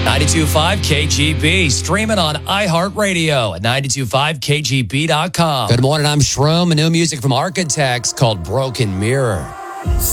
92.5 KGB, streaming on iHeartRadio at 92.5kgb.com. Good morning, I'm Shroom. New music from Architects called Broken Mirror.